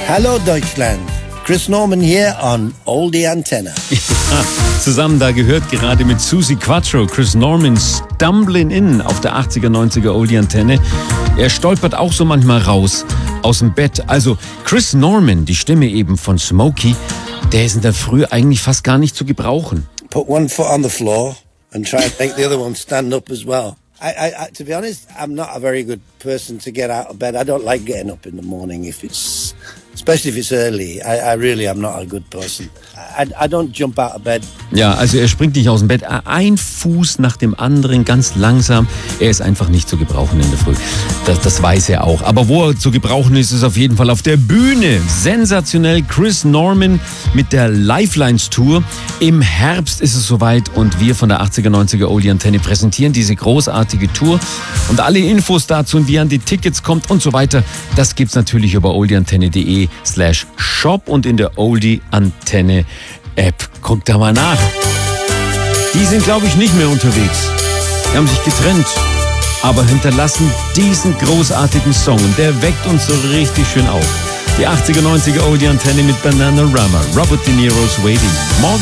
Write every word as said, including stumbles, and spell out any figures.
Hallo Deutschland, Chris Norman hier on Oldie Antenne. Ja, zusammen da gehört gerade mit Suzi Quatro, Chris Norman, Stumbling In auf der achtziger, neunziger Oldie Antenne. Er stolpert auch so manchmal raus aus dem Bett. Also Chris Norman, die Stimme eben von Smokey, der ist in der Früh eigentlich fast gar nicht zu gebrauchen. Put one foot on the floor and try and make the other one stand up as well. I, I, I, to be honest, I'm not a very good person to get out of bed. I don't like getting up in the morning if it's, especially if it's early. I, I really am not a good person. I, I don't jump out of bed. Ja, also er springt nicht aus dem Bett. Ein Fuß nach dem anderen, ganz langsam. Er ist einfach nicht zu gebrauchen in der Früh. Das, das weiß er auch. Aber wo er zu gebrauchen ist, ist auf jeden Fall auf der Bühne. Sensationell. Chris Norman mit der Lifelines Tour. Im Herbst ist es soweit und wir von der achtziger, neunziger Oldie Antenne präsentieren diese großartige Tour. Und alle Infos dazu und wie an die Tickets kommt und so weiter, das gibt's natürlich über oldieantenne.de slash shop und in der Oldie Antenne App. Guckt da mal nach. Die sind, glaube ich, nicht mehr unterwegs. Die haben sich getrennt, aber hinterlassen diesen großartigen Song. Und der weckt uns so richtig schön auf. Die achtziger, neunziger Oldie Antenne mit Bananarama. Robert De Niro's Waiting. Morgen